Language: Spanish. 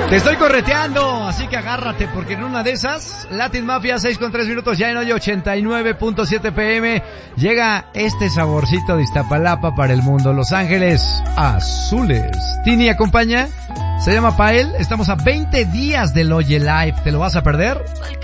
Te estoy correteando, así que agárrate, porque en una de esas, Latin Mafia, 6:03 ya en hoy 89.7 PM, llega este saborcito de Iztapalapa para el mundo. Los Ángeles Azules. Tini acompaña, se llama Pael, estamos a 20 días del Oye Live, ¿te lo vas a perder?